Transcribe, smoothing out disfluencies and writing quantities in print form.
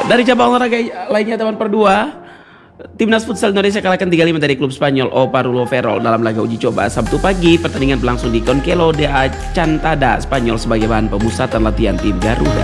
Dari cabang olahraga lainnya teman per 2, Timnas Futsal Indonesia kalahkan 3-5 dari klub Spanyol Oparulo Ferrol dalam laga uji coba Sabtu pagi. Pertandingan berlangsung di Conquelo de Chantada, Spanyol sebagai bahan pemusatan latihan tim Garuda.